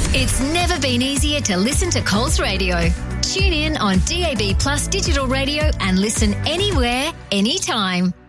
It's never been easier to listen to Coles Radio. Tune in on DAB Plus digital radio and listen anywhere, anytime.